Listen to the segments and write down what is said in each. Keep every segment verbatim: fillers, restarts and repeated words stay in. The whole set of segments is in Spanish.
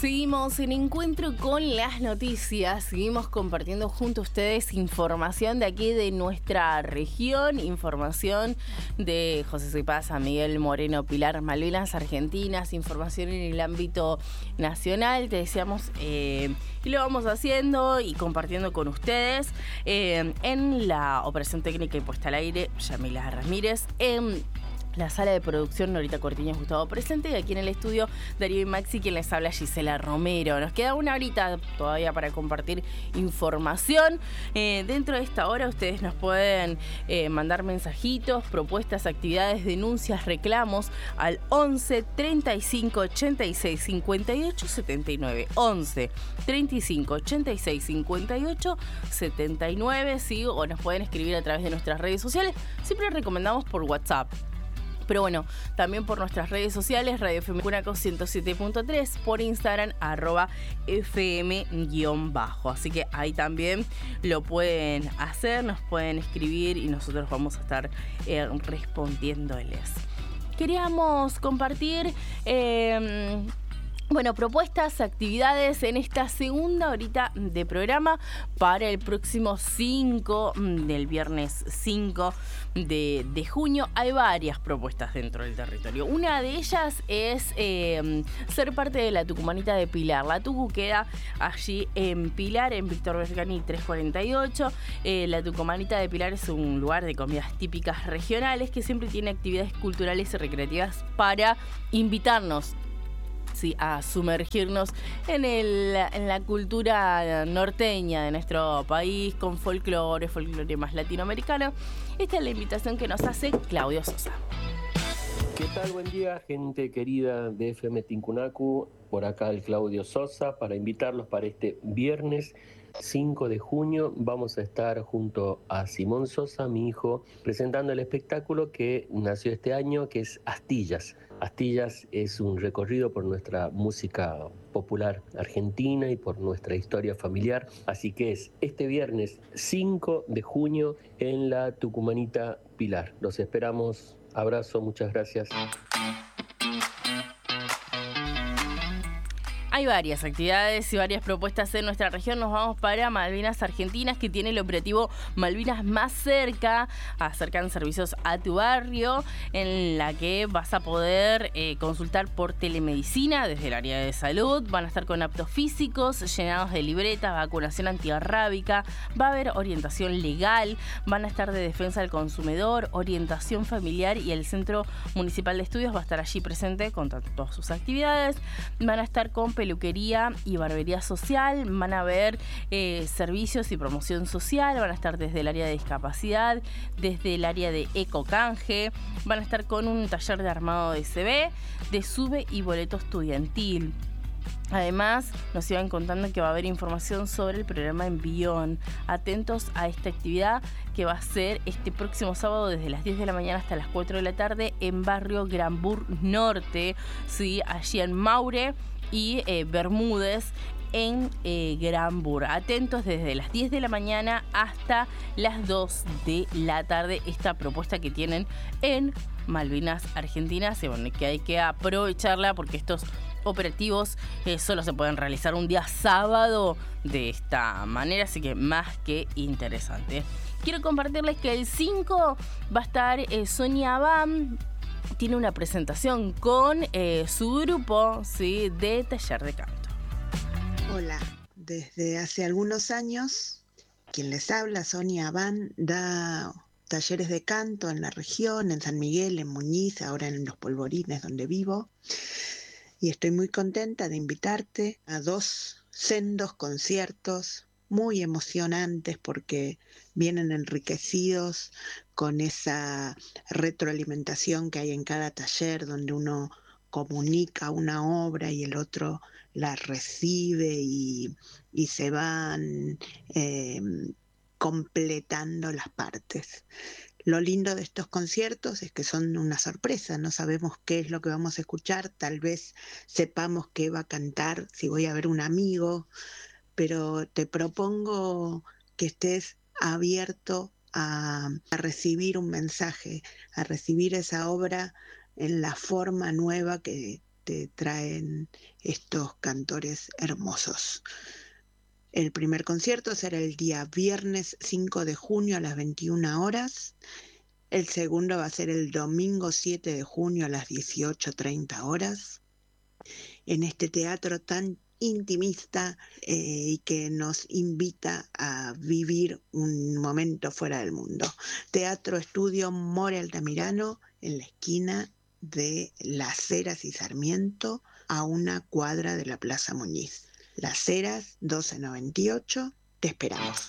Seguimos en Encuentro con las Noticias, seguimos compartiendo junto a ustedes información de aquí de nuestra región, información de José Cepaz, San Miguel, Moreno, Pilar, Malvinas Argentinas, información en el ámbito nacional, te decíamos, eh, y lo vamos haciendo y compartiendo con ustedes eh, en la operación técnica y puesta al aire, Yamila Ramírez, en la sala de producción, Norita Cortiñas, Gustavo presente, y aquí en el estudio Darío y Maxi, quien les habla, Gisela Romero. Nos queda una horita todavía para compartir información. Eh, dentro de esta hora ustedes nos pueden eh, mandar mensajitos, propuestas, actividades, denuncias, reclamos al once, treinta y cinco, ochenta y seis, cincuenta y ocho, setenta y nueve. once, treinta y cinco, ochenta y seis, cincuenta y ocho, setenta y nueve, ¿sí? O nos pueden escribir a través de nuestras redes sociales. Siempre recomendamos por WhatsApp. Pero bueno, también por nuestras redes sociales, Radio F M Cunaco ciento siete punto tres, por Instagram, arroba F M guión bajo. Así que ahí también lo pueden hacer, nos pueden escribir y nosotros vamos a estar eh, respondiéndoles. Queríamos compartir... Eh, Bueno, propuestas, actividades en esta segunda horita de programa para el próximo cinco, del viernes cinco de, de junio. Hay varias propuestas dentro del territorio. Una de ellas es eh, ser parte de la Tucumanita de Pilar. La Tucu queda allí en Pilar, en Víctor Bergani trescientos cuarenta y ocho. Eh, la Tucumanita de Pilar es un lugar de comidas típicas regionales que siempre tiene actividades culturales y recreativas para invitarnos, sí, a sumergirnos en, el, en la cultura norteña de nuestro país, con folclore, folclore más latinoamericano. Esta es la invitación que nos hace Claudio Sosa. ¿Qué tal? Buen día, gente querida de F M Tincunacu. Por acá el Claudio Sosa para invitarlos para este viernes cinco de junio. Vamos a estar junto a Simón Sosa, mi hijo, presentando el espectáculo que nació este año, que es Astillas. Astillas es un recorrido por nuestra música popular argentina y por nuestra historia familiar. Así que es este viernes cinco de junio en la Tucumanita Pilar. Los esperamos. Abrazo, muchas gracias. Hay varias actividades y varias propuestas en nuestra región. Nos vamos para Malvinas Argentinas, que tiene el operativo Malvinas Más Cerca. Acercan servicios a tu barrio, en la que vas a poder eh, consultar por telemedicina desde el área de salud. Van a estar con aptos físicos, llenados de libretas, vacunación antirrábica. Va a haber orientación legal. Van a estar de defensa del consumidor, orientación familiar, y el Centro Municipal de Estudios va a estar allí presente con todas sus actividades. Van a estar con peluquería y barbería social, van a haber eh, servicios y promoción social, van a estar desde el área de discapacidad, desde el área de ecocanje, van a estar con un taller de armado de C V, de SUBE y boleto estudiantil. Además, nos iban contando que va a haber información sobre el programa Envión. Atentos a esta actividad que va a ser este próximo sábado desde las diez de la mañana hasta las cuatro de la tarde en barrio Granbur Norte, ¿sí? Allí en Maure y eh, Bermúdez en eh, Granbur. Atentos desde las diez de la mañana hasta las dos de la tarde. Esta propuesta que tienen en Malvinas Argentinas, y bueno, que hay que aprovecharla porque estos operativos eh, solo se pueden realizar un día sábado de esta manera, así que más que interesante. Quiero compartirles que el cinco va a estar eh, Sonia Bam. Tiene una presentación con eh, su grupo, ¿sí?, de taller de canto. Hola, desde hace algunos años, quien les habla, Sonia Van, da talleres de canto en la región, en San Miguel, en Muñiz, ahora en Los Polvorines, donde vivo. Y estoy muy contenta de invitarte a dos sendos conciertos muy emocionantes porque vienen enriquecidos con esa retroalimentación que hay en cada taller, donde uno comunica una obra y el otro la recibe y, y se van eh, completando las partes. Lo lindo de estos conciertos es que son una sorpresa, no sabemos qué es lo que vamos a escuchar, tal vez sepamos qué va a cantar si voy a ver un amigo, pero te propongo que estés abierto a, a recibir un mensaje, a recibir esa obra en la forma nueva que, te traen estos cantores hermosos. El primer concierto será el día viernes cinco de junio a las veintiuna horas. El segundo va a ser el domingo siete de junio a las dieciocho treinta horas. En este teatro tan intimista eh, y que nos invita a vivir un momento fuera del mundo. Teatro Estudio More Altamirano, en la esquina de Las Heras y Sarmiento, a una cuadra de la Plaza Muñiz. Las Heras, doce noventa y ocho, te esperamos.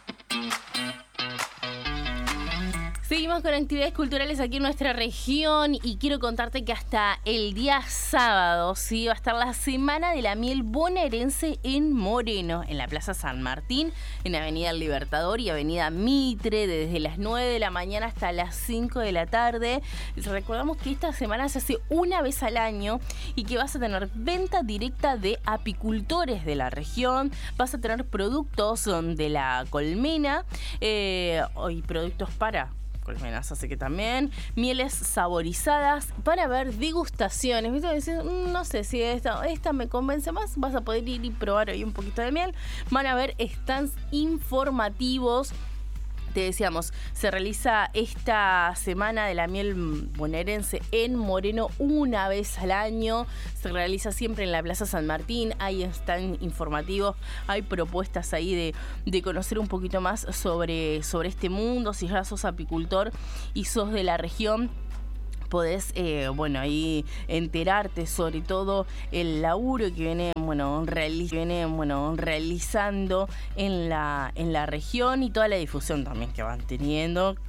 Seguimos con actividades culturales aquí en nuestra región y quiero contarte que hasta el día sábado sí va a estar la Semana de la Miel Bonaerense en Moreno, en la Plaza San Martín, en Avenida El Libertador y Avenida Mitre, desde las nueve de la mañana hasta las cinco de la tarde. Recordamos que esta semana se hace una vez al año y que vas a tener venta directa de apicultores de la región, vas a tener productos de la colmena eh, y productos para colmenas, así que también mieles saborizadas para ver degustaciones. ¿Viste? Decís, no sé si esta, esta me convence más, vas a poder ir y probar ahí un poquito de miel. Van a ver stands informativos. Te decíamos, se realiza esta Semana de la Miel Bonaerense en Moreno una vez al año. Se realiza siempre en la Plaza San Martín. Ahí están informativos, hay propuestas ahí de, de conocer un poquito más sobre, sobre este mundo. Si ya sos apicultor y sos de la región, podés, eh, bueno, ahí enterarte sobre todo el laburo que viene, bueno, realiz- viene, bueno, realizando en la, en la región y toda la difusión también que van teniendo.